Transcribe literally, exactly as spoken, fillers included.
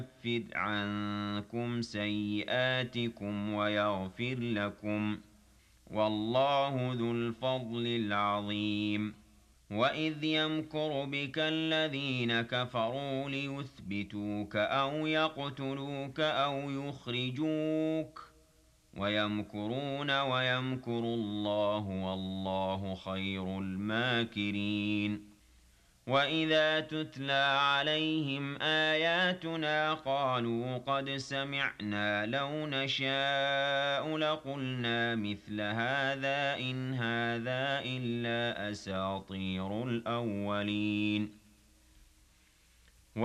يُكَفِّرْ عَنكُمْ سَيِّئَاتِكُمْ وَيَغْفِرْ لَكُمْ ۗ وَاللَّهُ ذُو الْفَضْلِ الْعَظِيمِ وَإِذْ يَمْكُرُ بِكَ الَّذِينَ كَفَرُوا لِيُثْبِتُوكَ أَوْ يَقْتُلُوكَ أَوْ يُخْرِجُوكَ ۚ وَيَمْكُرُونَ وَيَمْكُرُ اللَّهُ ۖ وَاللَّهُ خَيْرُ الْمَاكِرِينَ وَإِذَا تُتْلَىٰ عَلَيْهِمْ آيَاتُنَا قَالُوا قَدْ سَمِعْنَا لَوْ نَشَاءُ لَقُلْنَا مِثْلَ هَٰذَا إِنْ هَٰذَا إِلَّا أَسَاطِيرُ الْأَوَّلِينَ